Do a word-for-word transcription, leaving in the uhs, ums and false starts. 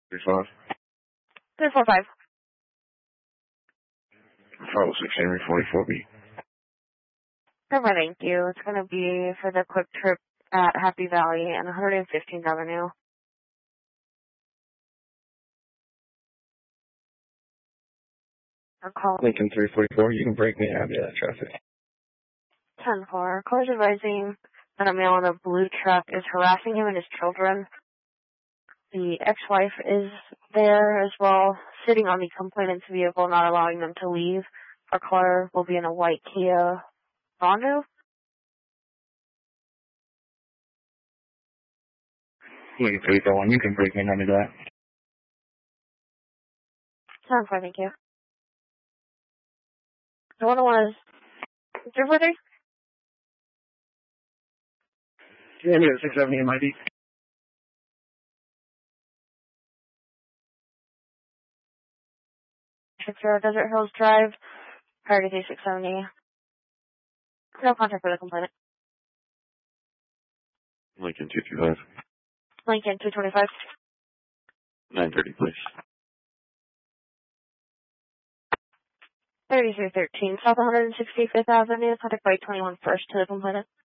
three five. three four five. five oh six Henry forty-four B. Never, thank you. It's going to be for the quick trip at Happy Valley and one fifteenth Avenue. Or call Lincoln three forty-four, you can break me out of that traffic. ten four. Caller's advising that a male in a blue truck is harassing him and his children. The ex-wife is there as well, sitting on the complainant's vehicle, not allowing them to leave. Our caller will be in a white Kia Rondo. Lincoln three four one, you can break me out of that. ten four, thank you. The one was three four three? Yeah, yeah, six seventy M I D. six zero Desert Hills Drive, priority six seventy. No contact for the complainant. Lincoln two two five. Lincoln two twenty-five. nine thirty, please. thirty-three thirteen, South one sixty-fifth Avenue, contact by twenty-one first to the complainant.